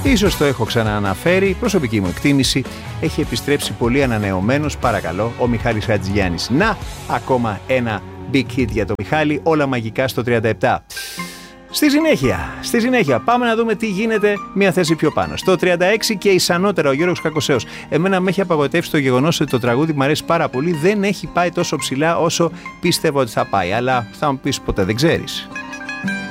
Ίσως το έχω ξανααναφέρει, προσωπική μου εκτίμηση, έχει επιστρέψει πολύ ανανεωμένος, παρακαλώ, ο Μιχάλης Χατζηγιάννης. Να, ακόμα ένα big hit για το Μιχάλη, όλα μαγικά στο 37. Στη συνέχεια, πάμε να δούμε τι γίνεται μια θέση πιο πάνω. Στο 36 και ισανότερα ο Γιώργος Κακοσέος. Εμένα με έχει απαγοητεύσει το γεγονός ότι το τραγούδι μου αρέσει πάρα πολύ, δεν έχει πάει τόσο ψηλά όσο πίστευα ότι θα πάει. Αλλά θα μου πεις, ποτέ δεν ξέρεις.